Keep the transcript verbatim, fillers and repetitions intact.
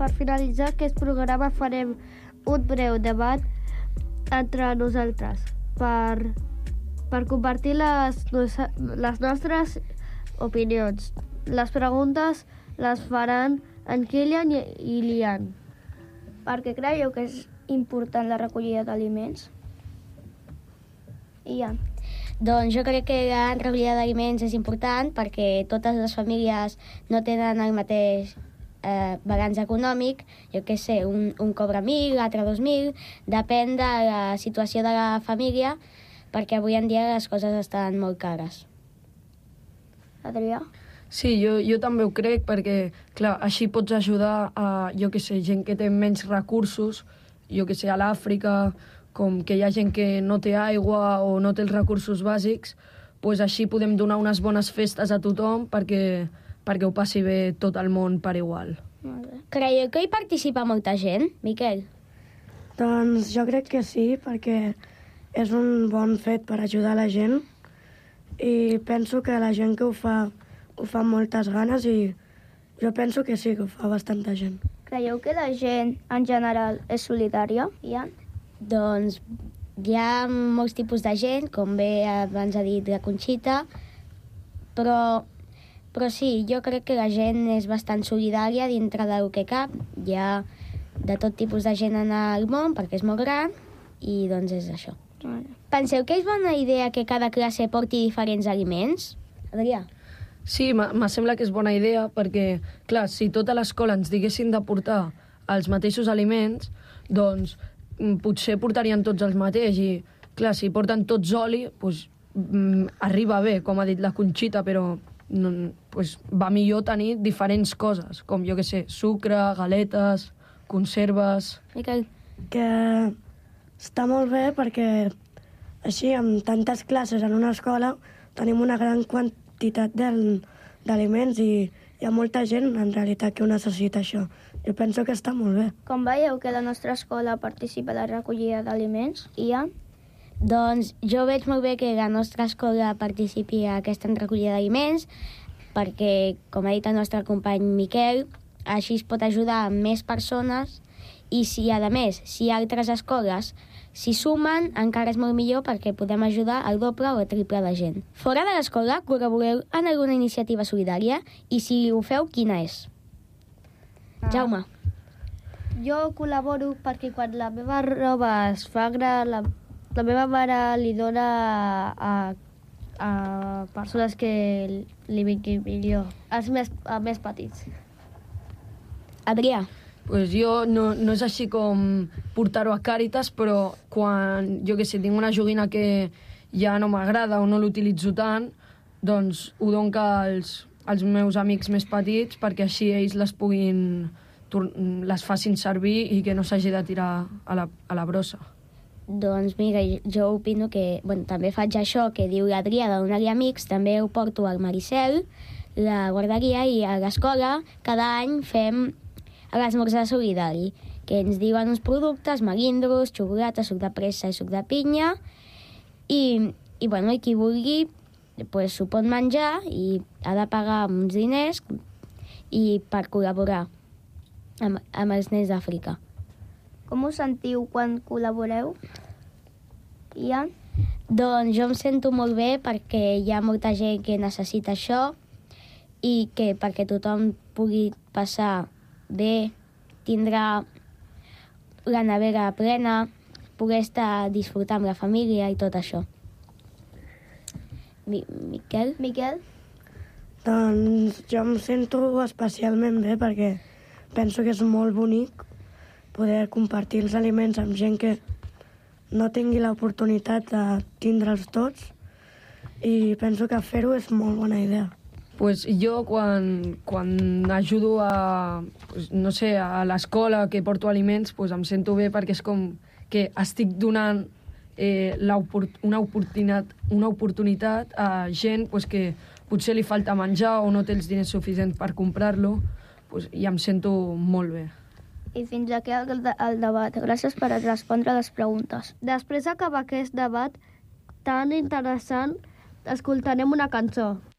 per finalitzar aquest programa farem un breu debat entre nosaltres per, per compartir les, les nostres opinions. Les preguntes les faran en Kilian i, i Lian. Per què creieu que és important la recollida d'aliments? Ian. Doncs jo crec que la recollida d'aliments és important perquè totes les famílies no tenen el mateix eh, balanç econòmic. Jo què sé, un, un cobra mil, l'altre dos mil, depèn de la situació de la família, perquè avui en dia les coses estan molt cares. Adrià? Sí, jo, jo també ho crec, perquè, clar, així pots ajudar a, jo què sé, gent que té menys recursos, jo què sé, a l'Àfrica, com que hi ha gent que no té aigua o no té els recursos bàsics, doncs així podem donar unes bones festes a tothom perquè, perquè ho passi bé tot el món per igual. Creieu que hi participa molta gent, Miquel? Doncs jo crec que sí, perquè és un bon fet per ajudar la gent i penso que la gent que ho fa ho fa amb moltes ganes i jo penso que sí, que ho fa bastanta gent. Creieu que la gent en general és solidària, Ian? Doncs hi ha molts tipus de gent, com bé abans ha dit la Conxita, però, però sí, jo crec que la gent és bastant solidària dintre del que cap. Hi ha de tot tipus de gent en el món, perquè és molt gran, i doncs és això. Penseu que és bona idea que cada classe porti diferents aliments? Adrià? Sí, me sembla que és bona idea perquè, clar, si tota l'escola ens diguessin de portar els mateixos aliments, doncs potser portarien tots els mateix i, clar, si porten tots oli, doncs mm, arriba bé, com ha dit la Conxita, però no, doncs, va millor tenir diferents coses, com, jo què sé, sucre, galetes, conserves... Miquel? Que està molt bé perquè així, amb tantes classes en una escola, tenim una gran quantitat d'aliments i hi ha molta gent, en realitat, que ho necessita això. Jo penso que està molt bé. Com veieu que la nostra escola participa a la recollida d'aliments, Ian? Doncs jo veig molt bé que la nostra escola participi a aquesta recollida d'aliments perquè, com ha dit el nostre company Miquel, així es pot ajudar a més persones i, si a més, si altres escoles s'hi sumen, encara és molt millor perquè podem ajudar el doble o el triple de gent. Fora de l'escola, col·laboreu en alguna iniciativa solidària i si ho feu, quina és? Ah. Jaume. Jo col·laboro perquè quan la meva roba es fa gran, la, la meva mare li dona a, a persones que li vinguin millor, als més, a més petits. Adrià. Pues jo no, no és així com portar-ho a Càritas, però quan, jo que sé, tinc una joguina que ja no m'agrada o no l'utilitzo tant, doncs ho dono als, als meus amics més petits perquè així ells les puguin, les facin servir i que no s'hagi de tirar a la, a la brossa. Doncs mira, jo opino que, bueno, també faig això que diu l'Adrià de donar-li amics, també ho porto al Maricel, la guarderia, i a l'escola cada any fem l'esmorzar solidari, que ens diuen uns productes, melindros, xocolata, suc de pressa i suc de pinya, i, i, bueno, i qui vulgui pues, s'ho pot menjar i ha de pagar uns diners i per col·laborar amb, amb els nens d'Àfrica. Com us sentiu quan col·laboreu? Ian? Doncs jo em sento molt bé perquè hi ha molta gent que necessita això i que perquè tothom pugui passar bé, tindrà la nevera plena, poder estar disfrutar amb la família i tot això. Mi Miquel? Miquel? Doncs jo em sento especialment bé perquè penso que és molt bonic poder compartir els aliments amb gent que no tingui l'oportunitat de tindre'ls tots i penso que fer-ho és molt bona idea. Pues jo quan, quan ajudo a, pues, no sé, a l'escola que porto aliments, pues em sento bé perquè és com que estic donant eh, una, oportunitat, una oportunitat a gent pues, que potser li falta menjar o no té els diners suficients per comprar-lo, pues, i em sento molt bé. I fins aquí el, el debat. Gràcies per respondre les preguntes. Després d'acabar aquest debat tan interessant, escoltarem una cançó.